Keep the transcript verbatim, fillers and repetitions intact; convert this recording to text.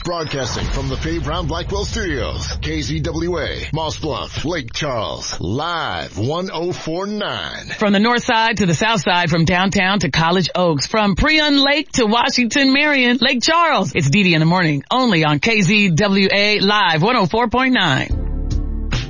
Broadcasting from the Faye Brown Blackwell Studios. K Z W A, Moss Bluff, Lake Charles. Live one oh four point nine. From the north side to the south side, from downtown to College Oaks, from Prion Lake to Washington Marion, Lake Charles. It's Dee Dee in the morning, only on K Z W A Live one oh four point nine.